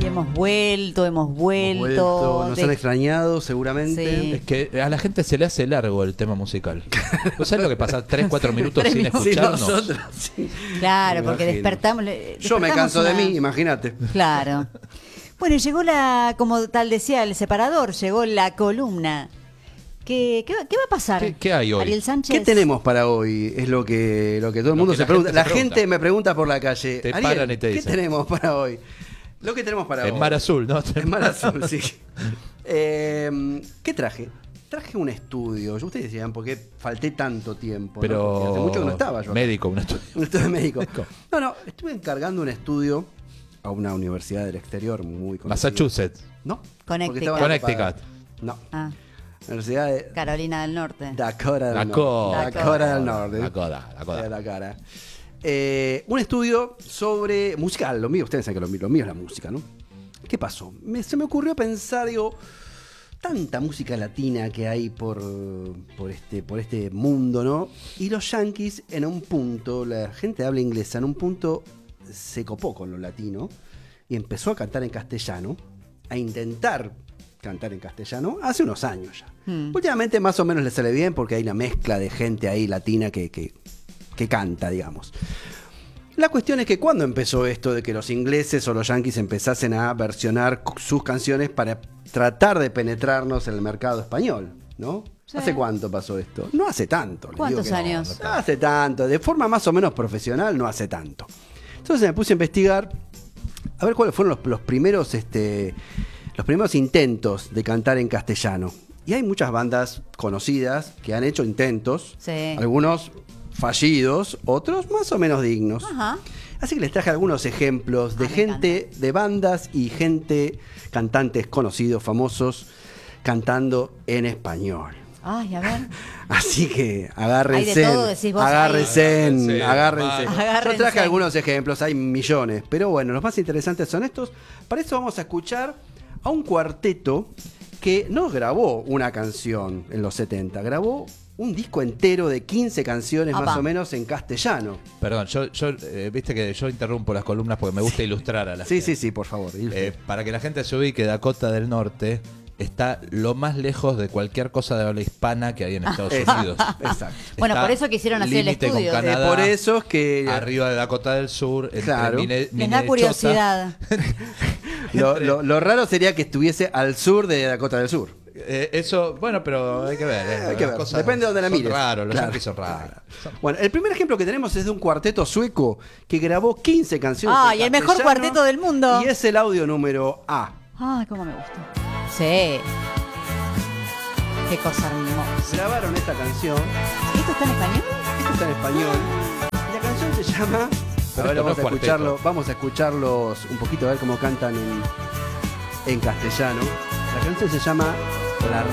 hemos vuelto. Nos han extrañado seguramente. Sí. Es que a la gente se le hace largo el tema musical. ¿Vos sabés lo que pasa? 3-4 minutos sin Sí, escucharnos. nosotros, sí. Claro, Me porque imagino. despertamos. Yo me canso de mí, imagínate. Claro. Bueno, llegó como tal decía el separador, llegó la columna. ¿Qué va a pasar? ¿Qué hay hoy? Ariel Sánchez. ¿Qué tenemos para hoy? Es lo que todo el mundo se pregunta. La gente me pregunta por la calle. Te Ariel, paran y te ¿qué dicen? tenemos para hoy? Lo que tenemos para hoy. En Mar Azul, ¿no? En Mar Azul, sí. ¿Qué traje? Traje un estudio. Ustedes decían, ¿por qué falté tanto tiempo? ¿no? Pero Porque hace mucho que no estaba yo acá. médico, un estudio. Un estudio médico. No, estuve encargando un estudio a una universidad del exterior muy conocida. Massachusetts. No. Connecticut. porque estaba Connecticut. ocupada. No. Ah, Universidad de Carolina del Norte. Dakota del Norte. Dakota del Norte. Dakota. La cara. Un estudio sobre musical, lo mío, ustedes saben que lo mío es la música, ¿no? ¿Qué pasó? Se me ocurrió pensar, digo, tanta música latina que hay por este mundo, ¿no? Y los yankees en un punto, la gente de habla inglesa en un punto se copó con lo latino y empezó a cantar en castellano, a intentar cantar en castellano hace unos años ya. Últimamente más o menos le sale bien porque hay una mezcla de gente ahí latina que canta, digamos. La cuestión es que cuando empezó esto de que los ingleses o los yankees empezasen a versionar sus canciones para tratar de penetrarnos en el mercado español, ¿no? Sí. ¿Hace cuánto pasó esto? No hace tanto. Les ¿Cuántos digo que años? No hace tanto. De forma más o menos profesional no hace tanto. Entonces me puse a investigar a ver cuáles fueron los primeros intentos de cantar en castellano. Y hay muchas bandas conocidas que han hecho intentos, Sí. algunos fallidos, otros más o menos dignos. Ajá. Así que les traje algunos ejemplos de me gente, de bandas y cantantes conocidos, famosos, cantando en español. Ay, a ver. Así que agárrense, Hay de todo, decís vos ahí. agárrense. Agárrense. Yo traje algunos ejemplos, hay millones, pero bueno, los más interesantes son estos. Para eso vamos a escuchar a un cuarteto que no grabó una canción en los 70, grabó un disco entero de 15 canciones Apa. más o menos en castellano. Perdón, yo viste que yo interrumpo las columnas porque me gusta ilustrar a la gente. Sí, por favor. Para que la gente se ubique, Dakota del Norte está lo más lejos de cualquier cosa de habla hispana que hay en Estados Unidos. Exacto. Bueno, Está por eso quisieron hacer el límite con estudio. Canadá, Por eso es que arriba de Dakota del Sur, entre Claro. Les da curiosidad. lo raro sería que estuviese al sur de Dakota del Sur. Eso, bueno, pero hay que ver. Hay que las ver. cosas Depende de donde la son mires. raros, los Claro. yankees son raros. Bueno, el primer ejemplo que tenemos es de un cuarteto sueco que grabó 15 canciones. Ay, en el mejor castellano, cuarteto del mundo. Y es el audio número A. Ay, cómo me gusta. Sí. Qué cosa hermosa. Grabaron esta canción. ¿Esto está en español? Esto está en español. Y la canción se llama. Pero A ver, esto no vamos es a cuarteto. escucharlo. Vamos a escucharlos un poquito a ver cómo cantan en castellano. La canción se llama La